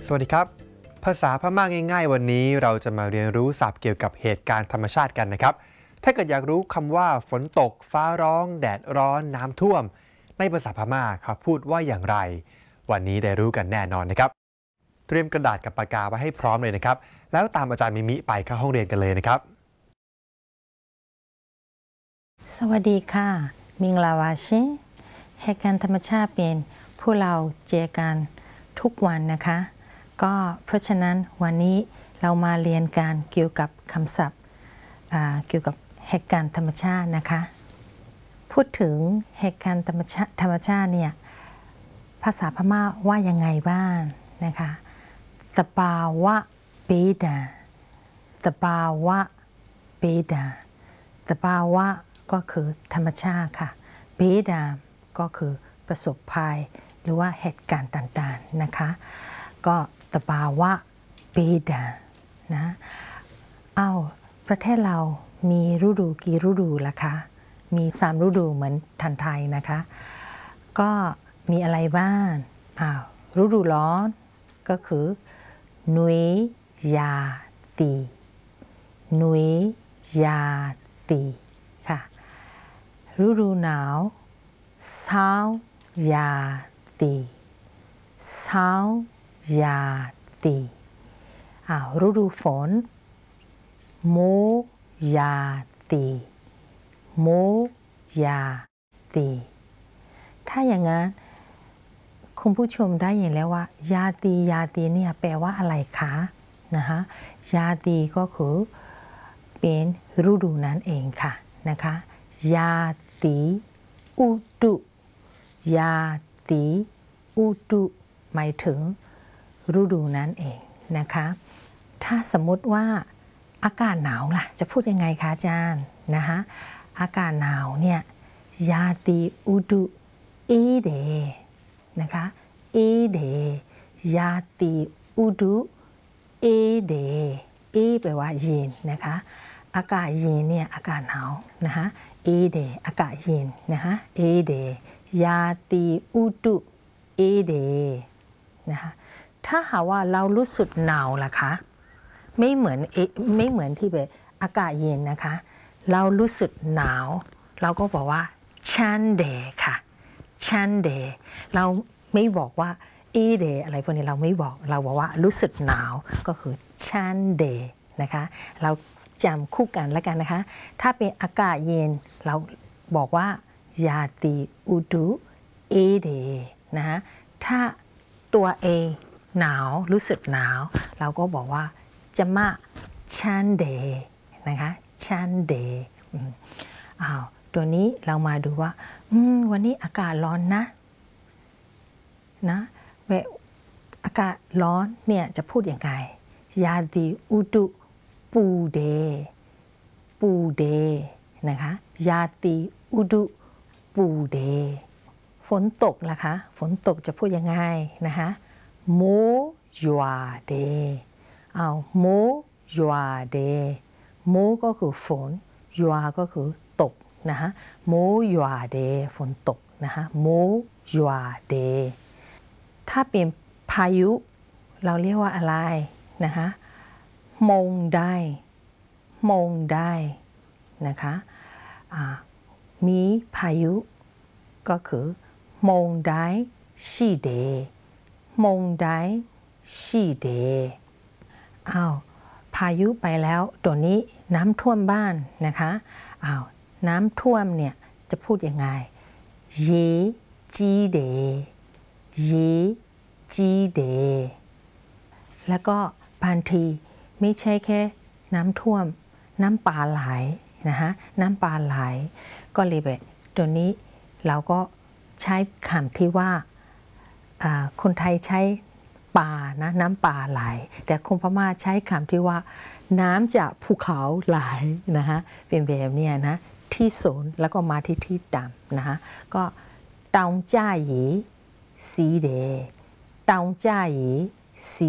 สวัสดีครับภาษาพม่าง่ายๆวันนี้เราจะมาเรียนรู้ศัพท์เกี่ยวกับเหตุการณ์ธรรมชาติกันนะครับถ้าเกิดอยากรู้คำว่าฝนตกฟ้าร้องแดดร้อนน้ำท่วมในภาษาพม่าเขาพูดว่าอย่างไรวันนี้ได้รู้กันแน่นอนนะครับเตรียมกระดาษกับปากกาไว้ให้พร้อมเลยนะครับแล้วตามอาจารย์มิมิไปเข้าห้องเรียนกันเลยนะครับสวัสดีค่ะมิงลาวาชิเหตุการณ์ธรรมชาติเป็นผู้เราเจอกันทุกวันนะคะก็เพราะฉะนั้นวันนี้เรามาเรียนการเกี่ยวกับคำศัพท์เกี่ยวกับเหตุการณ์ธรรมชาตินะคะพูดถึงเหตุการณ์ธรรมชาติเนี่ยภาษาพม่าว่ายังไงบ้างนะคะตะปาวะเบดาตะปาวะเบดาตะปาวะก็คือธรรมชาติค่ะเบดาก็คือประสบภัยหรือว่าเหตุการณ์ต่างๆนะคะก็ตะปาวะเบดานะประเทศเรามีฤดูกี่ฤดูล่ะคะมี3ฤดูเหมือนทันไทยนะคะก็มีอะไรบ้างฤดูร้อนก็คือนุยยาตีนุยยาตีค่ะฤดูหนาวเศร้ายาตีเศร้ายาตีฤดูฝนโมยาตีโมยาตีถ้าอย่างนั้นคุณผู้ชมได้ยินแล้วว่ายาตีเนี่ยแปลว่าอะไรคะนะคะยาตีก็คือเป็นฤดูนั้นเองค่ะนะคะยาตีอุตุยาตีอุตุหมายถึงฤดูนั้นเองนะคะถ้าสมมติว่าอากาศหนาวล่ะจะพูดยังไงคะอาจารย์นะคะอากาศหนาวเนี่ยยาตีอุตุเอเดนะคะเอเดยาตีอุตุเอเดเอแปลว่าเย็นนะคะอากาศเย็นเนี่ยอากาศหนาวนะคะเอเดอากาศเย็นนะคะเอเดยาตีอุตุเอเดนะคะถ้าหากว่าเรารู้สึกหนาวล่ะคะไม่เหมือนที่แบบอากาศเย็นนะคะเรารู้สึกหนาวเราก็บอกว่าชันเดค่ะชันเดเราไม่บอกว่าเอเดอะไรพวกนี้เราไม่บอกเราบอกว่ารู้สึกหนาวก็คือชันเดนะคะเราจำคู่กันแล้วกันนะคะถ้าเป็นอากาศเย็นเราบอกว่ายาตีอุดุเอเดนะคะถ้าตัวเองหนาวรู้สึกหนาวเราก็บอกว่าจะมาชันเดนะคะชันเดตัวนี้เรามาดูว่าวันนี้อากาศร้อนนะอากาศร้อนเนี่ยจะพูดอย่างไรยาตีอุดุปูเดปูเดนะคะยาตีอุดุปูเดฝนตกล่ะคะฝนตกจะพูดยังไงนะคะโมยัวเดโมยัวเดโมก็คือฝนยัวก็คือตกนะคะโมยัวเดฝนตกนะคะโมยัวเดถ้าเป็นพายุเราเรียกว่าอะไรนะคะมงได้นะคะมีพายุก็คือมงได้ชีเดมงได้ชีเดพายุไปแล้วตัวนี้น้ำท่วมบ้านนะคะน้ำท่วมเนี่ยจะพูดยังไงเยจีเดเยจีเดแล้วก็บางทีไม่ใช่แค่น้ำท่วมน้ำป่าไหลนะคะน้ำป่าไหลก็เลยแบบตัวนี้เราก็ใช้คำที่ว่าคนไทยใช้ป่านะน้ำป่าไหลแต่คนพม่าใช้คำที่ว่าน้ำจากภูเขาไหลนะคะเป็นแบบนี้นะที่สูงแล้วก็มาที่ต่ำนะคะก็ตองจ้าหยีสีเดตองจ้าหยีสี